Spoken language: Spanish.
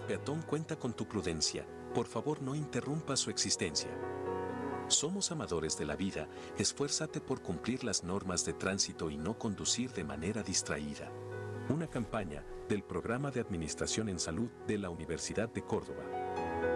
peatón cuenta con tu prudencia, por favor no interrumpa su existencia. Somos amadores de la vida, esfuérzate por cumplir las normas de tránsito y no conducir de manera distraída. Una campaña del Programa de Administración en Salud de la Universidad de Córdoba.